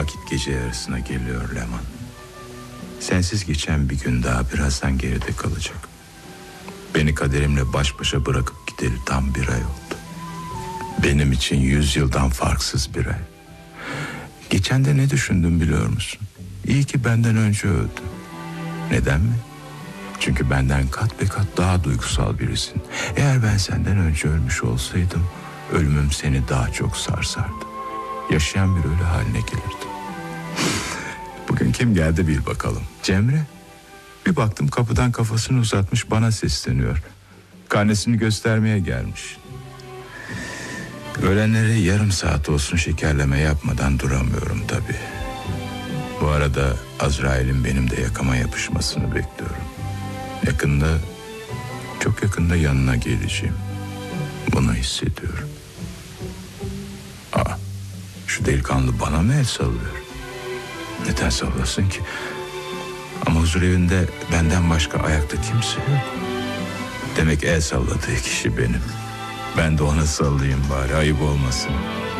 Vakit gece yarısına geliyor Leman. Sensiz geçen bir gün daha birazdan geride kalacak. Beni kaderimle baş başa bırakıp gideli tam bir ay oldu. Benim için 100 yıldan farksız bir ay. Geçen de ne düşündüm biliyor musun? İyi ki benden önce öldü. Neden mi? Çünkü benden kat be kat daha duygusal birisin. Eğer ben senden önce ölmüş olsaydım, ölümüm seni daha çok sarsardı. Yaşayan bir ölü haline gelirdi. Bugün kim geldi bil bakalım. Cemre. Bir baktım kapıdan kafasını uzatmış bana sesleniyor. Karnesini göstermeye gelmiş. Ölenlere yarım saat olsun şekerleme yapmadan duramıyorum tabii. Bu arada Azrail'in benim de yakama yapışmasını bekliyorum. Yakında, çok yakında yanına geleceğim. Bunu hissediyorum. Şu delikanlı bana mı el sallıyor? Neden sallasın ki? Ama huzur evinde benden başka ayakta kimse yok. Demek el salladığı kişi benim. Ben de ona sallayayım bari, ayıp olmasın.